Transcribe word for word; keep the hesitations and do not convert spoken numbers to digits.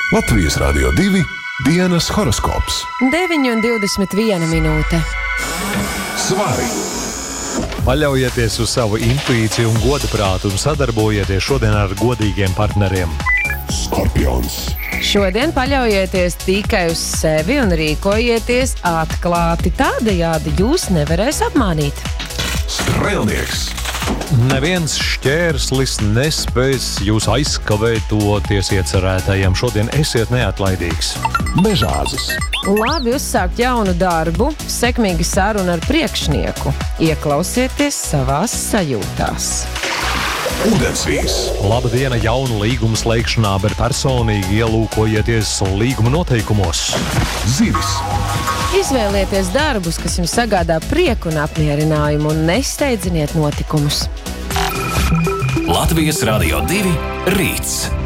Latvijas Radio divi dienas horoskops. deviņi un divdesmit viena minūte. Svari! Paļaujieties uz savu intuīciju un godaprātu un sadarbojieties šodien ar godīgiem partneriem. Skorpions! Šodien paļaujieties tikai uz sevi un rīkojieties atklāti. Tādējādi jūs nevarēs apmānīt. Strēlnieks! Neviens šķērslis nespēs jūs aizkavēt toties iecerētajiem. Šodien esiet neatlaidīgs. Mežāzis! Labi uzsākt jaunu darbu, sekmīgi saruna ar priekšnieku. Ieklausieties savās sajūtās. Ūdensvīrs! Laba diena jaunu līgumu slēgšanā, bet personīgi ielūkojieties līguma noteikumos. Zivis! Izvēlieties darbus, kas jums sagādā prieku un apmierinājumu, un nesteidziniet notikumus. Latvijas Radio divi rīts.